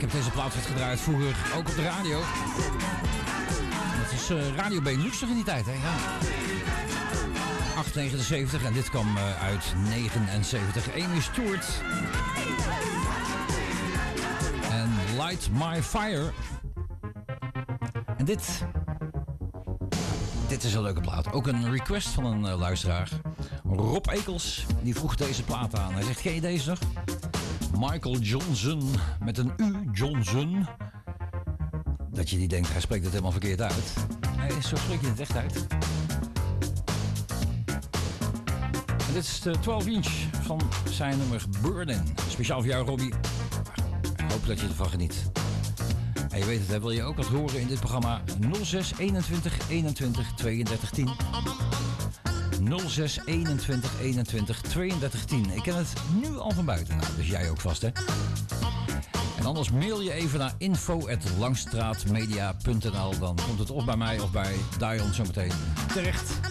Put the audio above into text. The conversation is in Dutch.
heb deze plaat gedraaid vroeger ook op de radio. Dat is Radio Benelux nog in die tijd, hè? Ja. 879 en dit kwam uit 79. Amy Stewart. En Light My Fire. En dit is een leuke plaat. Ook een request van een luisteraar. Rob Ekels, die vroeg deze plaat aan. Hij zegt, ken je deze nog? Michael Johnson, met een U, Johnson. Dat je niet denkt, hij spreekt het helemaal verkeerd uit. Nee, zo spreek je het echt uit. En dit is de 12-inch van zijn nummer Burden. Speciaal voor jou, Robbie. Ik hoop dat je ervan geniet. En je weet het, hè, wil je ook wat horen in dit programma? 06 21 21 32 10. 06 21 21 32 10. Ik ken het nu al van buiten. Nou, dus jij ook vast, hè? En anders mail je even naar info@langstraatmedia.nl. Dan komt het of bij mij of bij Dion zometeen terecht.